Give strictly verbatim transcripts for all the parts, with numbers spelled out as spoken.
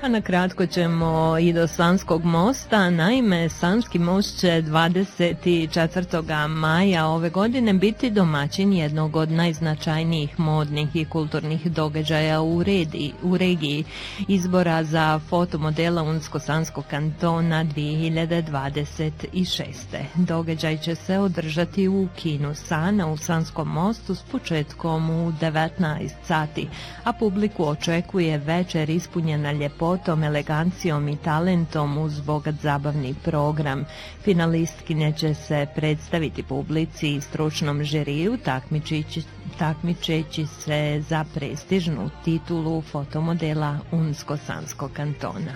A na kratko ćemo i do Sanskog mosta. Naime, Sanski most će dvadeset četvrtog maja ove godine biti domaćin jednog od najznačajnijih modnih i kulturnih događaja u, redi, u regiji izbora za fotomodela Unsko-Sanskog kantona dvije hiljade dvadeset šeste. Događaj će se održati u kinu Sana u Sanskom mostu s početkom u devetnaest sati, a publiku očekuje večer ispunjena ljepotom, elegancijom i talentom uz bogat zabavni program. Finalistkinje će se predstaviti publici i stručnom žiriju, takmičeći se za prestižnu titulu fotomodela Unsko-Sanskog kantona.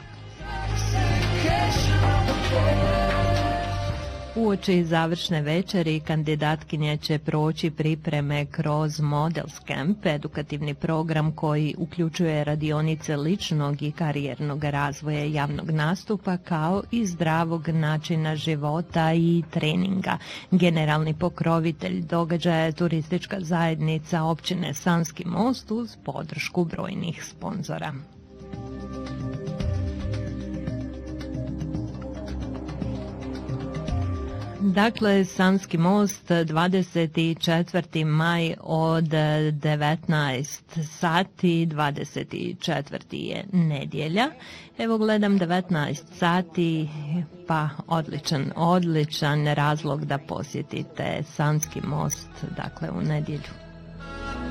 Uoči završne večeri kandidatkinje će proći pripreme kroz Models Camp, edukativni program koji uključuje radionice ličnog i karijernog razvoja javnog nastupa kao i zdravog načina života i treninga. Generalni pokrovitelj događaja je turistička zajednica općine Sanski most uz podršku brojnih sponzora. Dakle, Sanski most, dvadeset četvrti maj od devetnaest sati, dvadeset četvrti je nedjelja. Evo gledam devetnaest sati, pa odličan, odličan razlog da posjetite Sanski most, dakle u nedjelju.